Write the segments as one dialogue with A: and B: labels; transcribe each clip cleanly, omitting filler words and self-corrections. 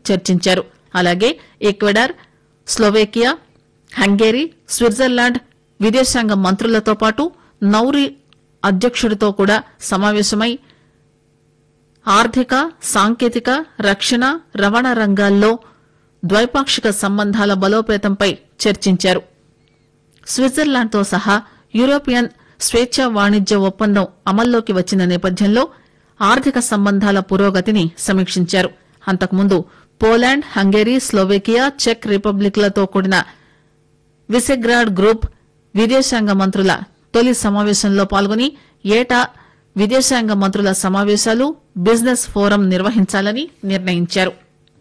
A: చర్చించారు. అలాగే Ecuador, Slovakia, Hungary, Switzerland విదేశాంగ మంత్రులతో పాటు నౌరీ అధ్యకుడితో కూడా సమావేశమై ఆర్థిక, సాంకేతిక, రక్షణ, రవాణా రంగాల్లో ద్వైపాక్షిక సంబంధాల బలోపేతంపై చర్చించారు. స్విట్జర్లాండ్తో సహా యూరోపియన్ స్వేచ్ఛా వాణిజ్య ఒప్పందం అమల్లోకి వచ్చిన నేపథ్యంలో ఆర్థిక సంబంధాల పురోగతిని సమీక్షించారు. అంతకుముందు పోలాండ్, హంగేరీ, స్లోవేకియా, చెక్ రిపబ్లిక్లతో కూడిన విసెగ్రాడ్ గ్రూప్ విదేశాంగ మంత్రుల తొలి సమావేశంలో పాల్గొని ఏటా విదేశాంగ మంత్రుల సమావేశాలు, బిజినెస్ ఫోరం నిర్వహించాలని నిర్ణయించారు.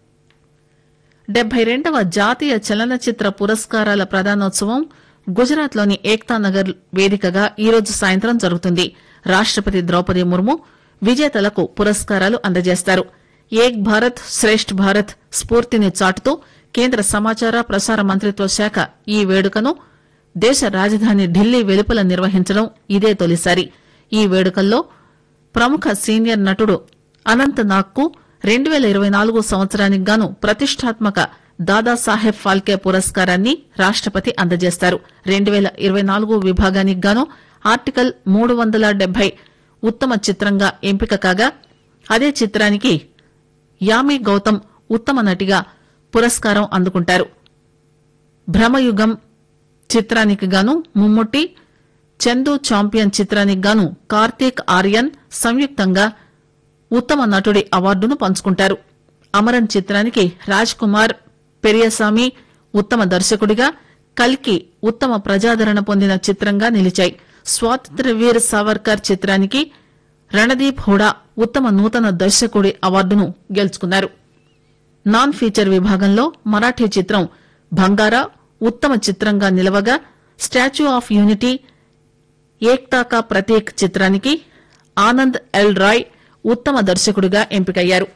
A: 72వ జాతీయ చలనచిత్ర పురస్కారాల ప్రదానోత్సవం గుజరాత్లోని ఏక్తానగర్ వేదికగా ఈరోజు సాయంత్రం జరుగుతుంది. రాష్టపతి ద్రౌపది ముర్ము విజేతలకు పురస్కారాలు అందజేస్తారు. ఏక్ భారత్ శ్రేష్ఠ్ భారత్ స్ఫూర్తిని చాటుతూ కేంద్ర సమాచార ప్రసార మంత్రిత్వ శాఖ ఈ వేడుకను దేశ రాజధాని ఢిల్లీ వెలుపల నిర్వహించడం ఇదే తొలిసారి. ఈ వేడుకల్లో ప్రముఖ సీనియర్ నటుడు అనంత్ నాగ్ కు 2024 సంవత్సరానికి గాను ప్రతిష్టాత్మక దాదాసాహెబ్ ఫాల్కే పురస్కారాన్ని రాష్టపతి అందజేస్తారు. 2024 విభాగానికి గాను ఆర్టికల్ 370 ఉత్తమ చిత్రంగా ఎంపిక కాగా అదే చిత్రానికి యామి గౌతమ్ ఉత్తమ నటిగా పురస్కారం అందుకుంటారు. భ్రమయుగం చిత్రానికి గాను ముమ్ముట్టి, చందు చాంపియన్ చిత్రానికి గాను కార్తీక్ ఆర్యన్ సంయుక్తంగా ఉత్తమ నటుడి అవార్డును పంచుకుంటారు. అమరన్ చిత్రానికి రాజ్ కుమార్ పెరియసామి ఉత్తమ దర్శకుడిగా, కల్కి ఉత్తమ ప్రజాదరణ పొందిన చిత్రంగా నిలిచాయి. స్వాతంత్ర్యవీర్ సావర్కర్ చిత్రానికి రణదీప్ హుడా ఉత్తమ నూతన దర్శకుడి అవార్డును గెలుచుకున్నారు. నాన్ ఫీచర్ విభాగంలో మరాఠీ చిత్రం బంగారా ఉత్తమ చిత్రంగా నిలవగా, స్టాచ్యూ ఆఫ్ యూనిటీ, ఏక్తా కా ప్రతీక్ చిత్రానికి ఆనంద్ ఎల్ రాయ్ ఉత్తమ దర్శకుడిగా ఎంపికయ్యారు.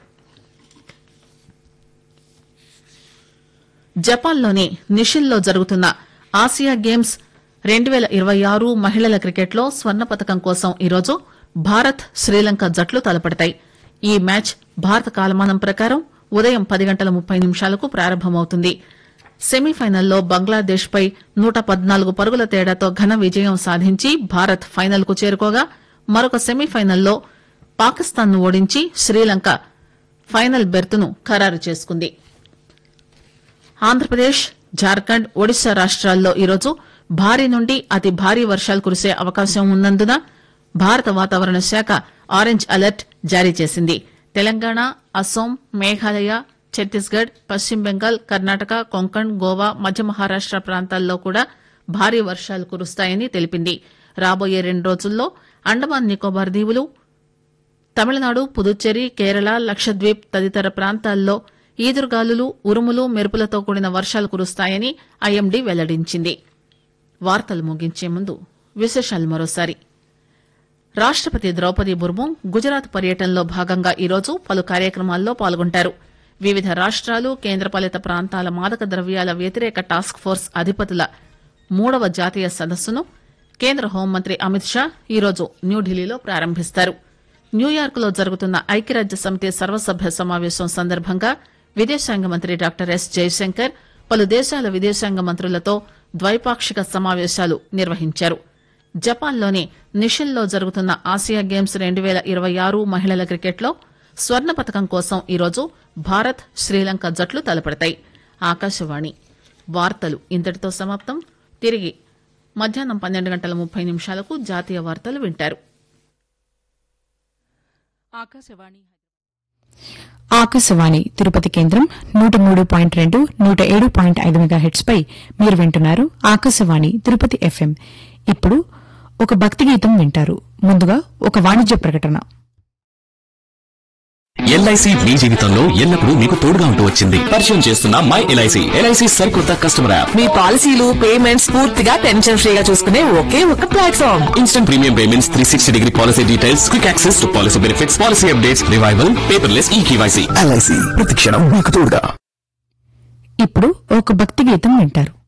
A: జపాన్లోని నిషిన్లో జరుగుతున్న ఆసియా గేమ్స్ 2026 మహిళల క్రికెట్లో స్వర్ణ పతకం కోసం ఈరోజు భారత్, శ్రీలంక జట్లు తలపడతాయి. ఈ మ్యాచ్ భారత కాలమానం ప్రకారం ఉదయం 10:30 ప్రారంభమవుతుంది. సెమీఫైనల్లో బంగ్లాదేశ్ పై 114 పరుగుల తేడాతో ఘన విజయం సాధించి భారత్ ఫైనల్ కు చేరుకోగా, మరొక సెమీఫైనల్లో పాకిస్తాన్ ను ఓడించి శ్రీలంక ఫైనల్ బెర్త్ను ఖరారు చేసుకుంది. ఆంధ్రప్రదేశ్, జార్ఖండ్, ఒడిశా రాష్ట్రాల్లో ఈరోజు భారీ నుండి అతి భారీ వర్షాలు కురిసే అవకాశం ఉన్నందున భారత వాతావరణ శాఖ ఆరెంజ్ అలర్ట్ జారీ చేసింది. తెలంగాణ, అస్సోం, మేఘాలయ, ఛత్తీస్గఢ్, పశ్చిమ బెంగాల్, కర్ణాటక, కొంకణ్, గోవా, మధ్య మహారాష్ట ప్రాంతాల్లో కూడా భారీ వర్షాలు కురుస్తాయని తెలిపింది. రాబోయే 2 రోజుల్లో అండమాన్ నికోబార్ దీవులు, తమిళనాడు, పుదుచ్చేరి, కేరళ, లక్షద్వీప్ తదితర ప్రాంతాల్లో ఈదురుగాలులు, ఉరుములు, మెరుపులతో కూడిన వర్షాలు కురుస్తాయని ఐఎండీ వెల్లడించింది. వార్తలు ముగించే ముందు విశేషాలు మరోసారి. రాష్టపతి ద్రౌపది ముర్ము గుజరాత్ పర్యటనలో భాగంగా ఈరోజు పలు కార్యక్రమాల్లో పాల్గొంటారు. వివిధ రాష్ట్రాలు, కేంద్రపాలిత ప్రాంతాల మాదక ద్రవ్యాల వ్యతిరేక టాస్క్ ఫోర్స్ అధిపతుల 3వ జాతీయ సదస్సును కేంద్ర హోంమంత్రి అమిత్ షా ఈరోజు న్యూఢిల్లీలో ప్రారంభిస్తారు. న్యూయార్క్ లో జరుగుతున్న ఐక్యరాజ్య సమితి సర్వసభ్య సమావేశం సందర్భంగా విదేశాంగ మంత్రి డాక్టర్ ఎస్ జయశంకర్ పలు దేశాల విదేశాంగ మంత్రులతో ద్వైపాక్షిక సమావేశాలు నిర్వహించారు. జపాన్లోని నిషిన్లో జరుగుతున్న ఆసియా గేమ్స్ 2026 మహిళల క్రికెట్లో స్వర్ణ పతకం కోసం ఈరోజు భారత్, శ్రీలంక జట్లు తలపడతాయి. ఆకాశవాణి వార్తలు ఇంతటితో సమాప్తం. తిరిగి మధ్యాహ్నం 12:30 జాతీయ వార్తలు వింటారు.
B: ఆకాశవాణి తిరుపతి కేంద్రం 103.2, 107.5 మెగాహెర్ట్జ్ పై మీరు వింటున్నారు ఆకాశవాణి తిరుపతి ఎఫ్ఎం. ఇప్పుడు ఒక భక్తి గీతం వింటారు. ముందుగా ఒక వాణిజ్య ప్రకటన.
C: ఎల్ఐసి మీ జీవితంలో ఎల్లప్పుడూ మీకు తోడుగా ఉంటూ వచ్చింది. పరిచయం చేస్తున్న మై ఎల్ఐసి. ఎల్ఐసి సరికొత్త కస్టమర్ యాప్.
D: మీ పాలసీలు, పేమెంట్స్ పూర్తిగా టెన్షన్ ఫ్రీగా చూసుకునే ఒకే ఒక platform.
C: Instant premium payments, 360 policy details, quick access to policy benefits, policy updates, revival, paperless eKYC. LIC ప్రతి క్షణం మీకు తోడుగా.
B: ఇప్పుడు ఒక భక్తి గీతం వింటారు.